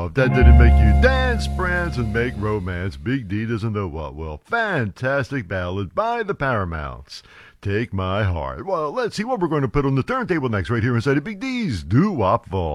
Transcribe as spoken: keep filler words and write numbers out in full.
If that didn't make you dance, prance, and make romance, Big D doesn't know what will. Fantastic ballad by the Paramounts. Take My Heart. Well, let's see what we're going to put on the turntable next right here inside of Big D's Doo-Wop Vault.